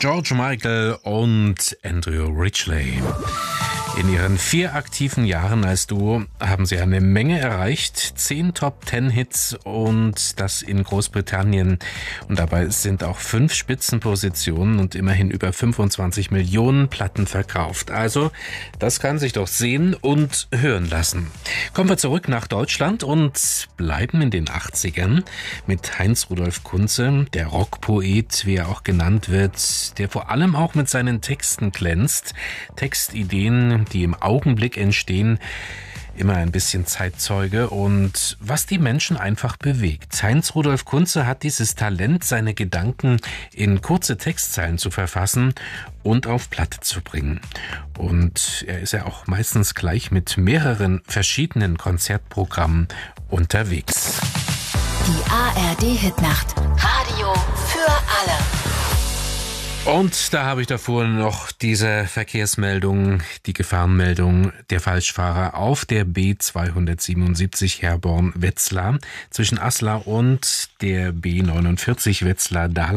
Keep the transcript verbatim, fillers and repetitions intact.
George Michael und Andrew Ridgeley. In ihren vier aktiven Jahren als Duo haben sie eine Menge erreicht. Zehn Top-Ten-Hits und das in Großbritannien. Und dabei sind auch fünf Spitzenpositionen und immerhin über fünfundzwanzig Millionen Platten verkauft. Also, das kann sich doch sehen und hören lassen. Kommen wir zurück nach Deutschland und bleiben in den achtzigern mit Heinz Rudolf Kunze, der Rockpoet, wie er auch genannt wird, der vor allem auch mit seinen Texten glänzt. Textideen, die im Augenblick entstehen, immer ein bisschen Zeitzeuge und was die Menschen einfach bewegt. Heinz Rudolf Kunze hat dieses Talent, seine Gedanken in kurze Textzeilen zu verfassen und auf Platte zu bringen. Und er ist ja auch meistens gleich mit mehreren verschiedenen Konzertprogrammen unterwegs. Die A R D-Hitnacht. Radio für alle. Und da habe ich davor noch diese Verkehrsmeldung, die Gefahrenmeldung, der Falschfahrer auf der B zweihundertsiebenundsiebzig Herborn-Wetzlar zwischen Aslar und der B neunundvierzig Wetzlar-Dahlem.